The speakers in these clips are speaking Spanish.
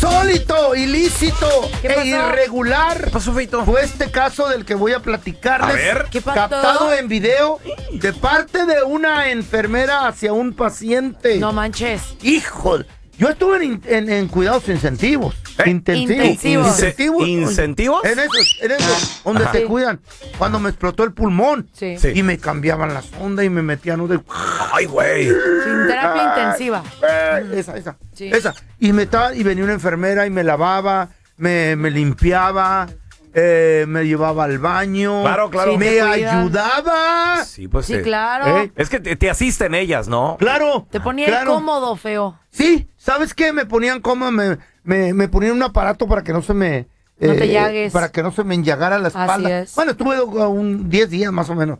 insólito, ilícito e irregular. ¿Qué pasó, Feito? Fue este caso del que voy a platicarles. A ver. ¿Qué pasó? Captado en video de parte de una enfermera hacia un paciente. No manches. Hijo, yo estuve en cuidados intensivos. Intensivos. ¿Incentivos? En esos, donde Ajá. te cuidan. Cuando me explotó el pulmón. Sí. Sí. Y me cambiaban la sonda y me metían de... Ay, güey. Sin terapia intensiva. Sí. Esa. Y venía una enfermera y me lavaba, me limpiaba, me llevaba al baño. Claro, claro. Sí, Me te cuidan. ayudaba. Sí, pues Sí, claro. Es que te asisten ellas, ¿no? Claro. Te ponía claro. incómodo, feo. Sí, ¿sabes qué? Me ponían como, me ponían un aparato para que no se me... No te llagues. Para que no se me enllagara la espalda. Así es. Bueno, estuve 10 días más o menos.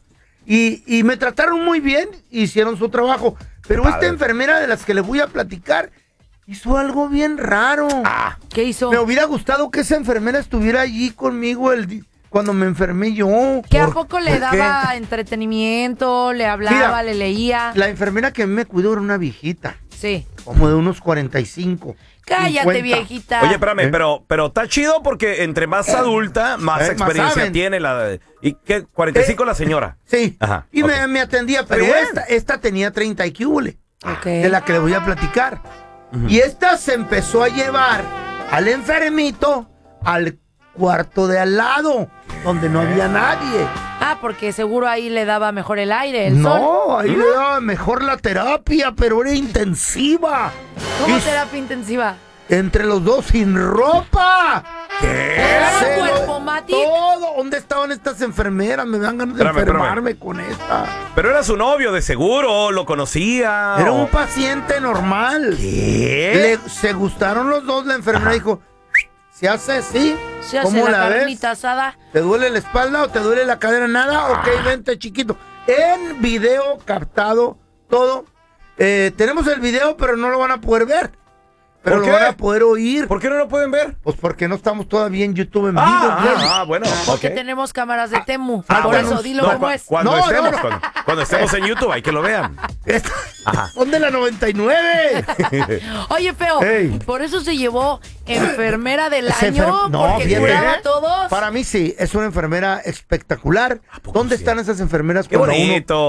Y me trataron muy bien, hicieron su trabajo. Pero esta enfermera de las que les voy a platicar hizo algo bien raro. ¿Qué hizo? Me hubiera gustado que esa enfermera estuviera allí conmigo cuando me enfermé yo. ¿Que a poco le daba entretenimiento, le hablaba, Mira, le leía? La enfermera que me cuidó era una viejita, Sí. como de unos 45. Cállate, 50. viejita. Oye, espérame, pero está chido porque entre más adulta, más experiencia saben. tiene ¿Y qué? 45 la señora. Sí, Ajá, y ok. me atendía, pero Bien. esta tenía 30 y cúbole, Ok. de la que le voy a platicar. Y esta se empezó a llevar al enfermito al cuarto de al lado, donde no había nadie. Ah, porque seguro ahí le daba mejor el aire, el sol. No, ahí le daba mejor la terapia, pero era intensiva. ¿Cómo Y terapia intensiva? entre los dos sin ropa. ¿Le daba Se lo- cuerpomatic? Todo. ¿Dónde estaban estas enfermeras? Me dan ganas de Espérame. enfermarme con esta. Pero era su novio, de seguro, lo conocía. Era un paciente normal. ¿Qué? Se gustaron los dos. La enfermera dijo, ¿se hace así? Se hace ¿Cómo la la ves? carnita asada. ¿Te duele la espalda o te duele la cadera? Nada. Ok, vente, chiquito. En video captado todo. Tenemos el video, pero no lo van a poder ver. Pero ¿Por lo qué? van a poder oír. ¿Por qué no lo pueden ver? Pues porque no estamos todavía en YouTube en vivo. Bueno. Porque ok. tenemos cámaras de Temu. Por bueno. eso, dilo No, como es. Cuando No, estemos, no. Cuando estemos en YouTube, hay que lo vean. Son de la 99. Oye, feo, Ey. por eso se llevó enfermera del Ese año, no, porque fíjate. curaba a todos. Para mí sí, es una enfermera espectacular. ¿Dónde sí? están esas enfermeras Qué cuando uno bonito.